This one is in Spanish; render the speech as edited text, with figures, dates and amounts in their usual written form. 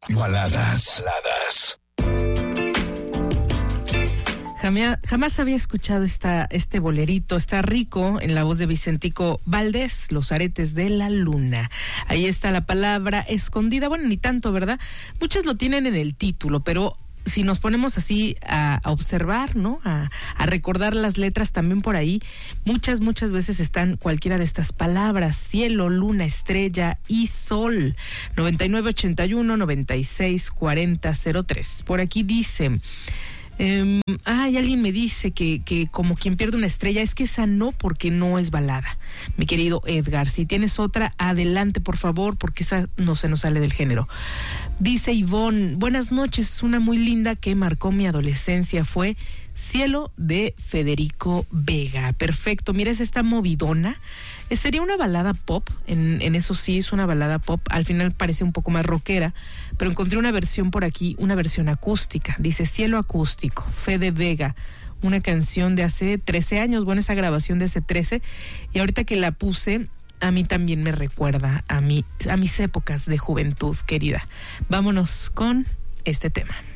Baladas. Jamás había escuchado este bolerito. Está rico, en la voz de Vicentico Valdés, Los aretes de la luna. Ahí está la palabra escondida. Bueno, ni tanto, ¿verdad? Muchas lo tienen en el título, pero si nos ponemos así a observar, ¿no? A recordar las letras también por ahí, muchas veces están cualquiera de estas palabras: cielo, luna, estrella y sol. 9981-964003. Por aquí dice... y alguien me dice que como quien pierde una estrella, es que esa no, porque no es balada. Mi querido Edgar, si tienes otra, adelante por favor, porque esa no se nos sale del género. Dice Ivonne, buenas noches, una muy linda que marcó mi adolescencia fue Cielo, de Federico Vega. Perfecto, mira, esa está movidona. Sería una balada pop, en eso sí, es una balada pop. Al final parece un poco más rockera, pero encontré una versión por aquí, una versión acústica. Dice Cielo acústico, Fede Vega, una canción de hace 13 años. Bueno, esa grabación de hace 13, y ahorita que la puse, a mí también me recuerda a mis épocas de juventud, querida. Vámonos con este tema.